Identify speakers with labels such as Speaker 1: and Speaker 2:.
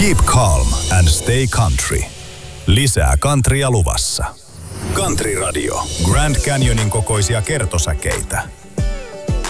Speaker 1: Keep calm and stay country. Lisää countrya luvassa. Country Radio. Grand Canyonin kokoisia kertosäkeitä.